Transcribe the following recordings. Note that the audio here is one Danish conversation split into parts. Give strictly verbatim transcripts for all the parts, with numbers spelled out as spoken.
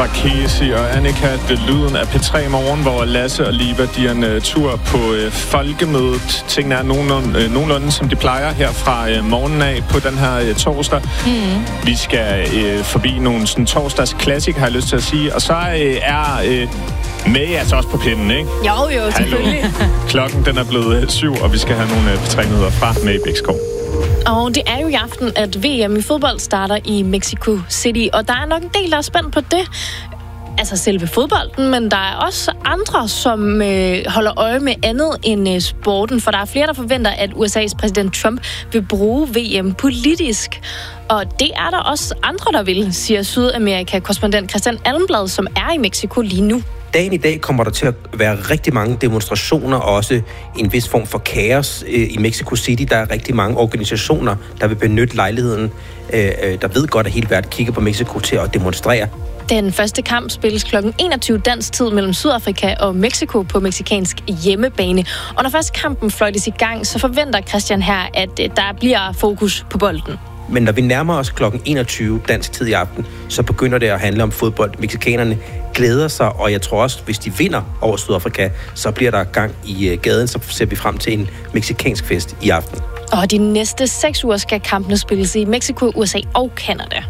fra Casey og Annika. Det er lyden af P tre Morgen, hvor Lasse og Liva de er en uh, tur på uh, folkemødet. Tingene er nogenlunde, uh, nogenlunde, som de plejer her fra uh, morgenen af på den her uh, torsdag. Mm. Vi skal uh, forbi nogle sådan, torsdags klassik, har jeg lyst til at sige. Og så uh, er uh, May altså også på pinden, ikke? Jo, jo, selvfølgelig. Klokken den er blevet uh, syv, og vi skal have nogle uh, P tre-nyheder fra May Bækskov. Og det er jo i aften, at V M i fodbold starter i Mexico City, og der er nok en del, der er spændt på det. Altså selve fodbolden, men der er også andre, som øh, holder øje med andet end øh, sporten, for der er flere, der forventer, at U S A's præsident Trump vil bruge V M politisk. Og det er der også andre, der vil, siger Sydamerika-korrespondent Christian Almblad, som er i Mexico lige nu. Dagen i dag kommer der til at være rigtig mange demonstrationer, og også en vis form for kaos i Mexico City. Der er rigtig mange organisationer, der vil benytte lejligheden, der ved godt, at hele verden kigger på Mexico til at demonstrere. Den første kamp spilles klokken enogtyve dansk tid mellem Sydafrika og Mexico på mexicansk hjemmebane. Og når først kampen fløjtes i gang, så forventer Christian her, at der bliver fokus på bolden. Men når vi nærmer os klokken enogtyve dansk tid i aften, så begynder det at handle om fodbold. Mexikanerne glæder sig, og jeg tror også, hvis de vinder over Sydafrika, så bliver der gang i gaden, så ser vi frem til en mexicansk fest i aften. Og de næste seks uger skal kampene spilles i Mexico, U S A og Canada.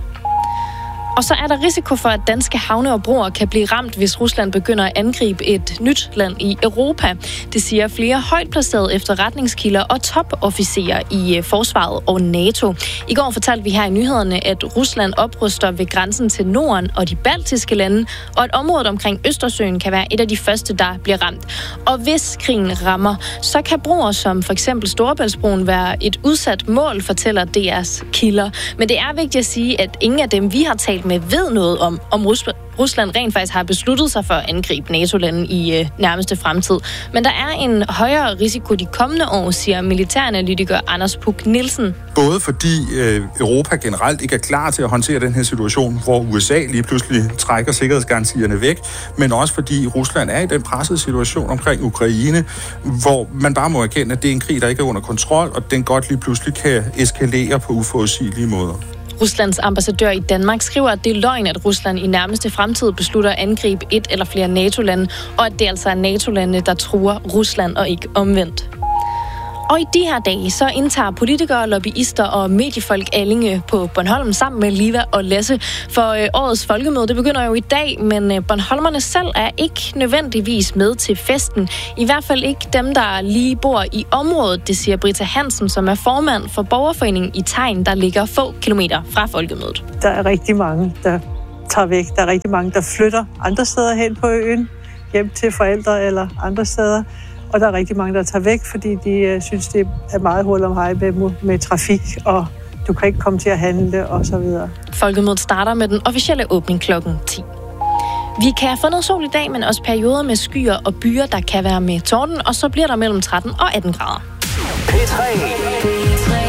Og så er der risiko for, at danske havne og broer kan blive ramt, hvis Rusland begynder at angribe et nyt land i Europa. Det siger flere højt placerede efterretningskilder og topofficerer i forsvaret og NATO. I går fortalte vi her i nyhederne, at Rusland opruster ved grænsen til Norden og de baltiske lande, og at området omkring Østersøen kan være et af de første, der bliver ramt. Og hvis krigen rammer, så kan broer som for eksempel Storebæltsbroen være et udsat mål, fortæller D R's kilder. Men det er vigtigt at sige, at ingen af dem, vi har talt med, ved noget om, om Rusland rent faktisk har besluttet sig for at angribe NATO-lande i øh, nærmeste fremtid. Men der er en højere risiko de kommende år, siger militæranalytiker Anders Puk Nielsen. Både fordi øh, Europa generelt ikke er klar til at håndtere den her situation, hvor U S A lige pludselig trækker sikkerhedsgarantierne væk, men også fordi Rusland er i den pressede situation omkring Ukraine, hvor man bare må erkende, at det er en krig, der ikke er under kontrol, og den godt lige pludselig kan eskalere på uforudsigelige måder. Ruslands ambassadør i Danmark skriver, at det er løgn, at Rusland i nærmeste fremtid beslutter at angribe et eller flere NATO-lande, og at det altså er NATO-landene, der truer Rusland og ikke omvendt. Og i de her dage, så indtager politikere, lobbyister og mediefolk Allinge på Bornholm sammen med Liva og Lasse. For øh, årets folkemøde, det begynder jo i dag, men øh, bornholmerne selv er ikke nødvendigvis med til festen. I hvert fald ikke dem, der lige bor i området, det siger Britta Hansen, som er formand for borgerforeningen i Tegn, der ligger få kilometer fra folkemødet. Der er rigtig mange, der tager væk. Der er rigtig mange, der flytter andre steder hen på øen, hjem til forældre eller andre steder. Og der er rigtig mange, der tager væk, fordi de uh, synes, det er meget hul om hej med, med trafik, og du kan ikke komme til at handle, og så videre. Folkemødet starter med den officielle åbning klokken ti. Vi kan få noget sol i dag, men også perioder med skyer og byer, der kan være med torden, og så bliver der mellem tretten og atten grader. P tre.